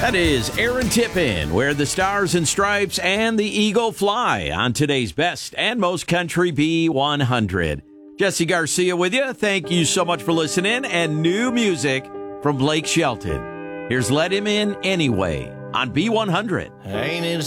That is Aaron Tippin, Where the Stars and Stripes and the Eagle Fly on today's Best and Most Country B100. Jesse Garcia with you. Thank you so much for listening. And new music from Blake Shelton. Here's Let Him In Anyway on B100. Ain't it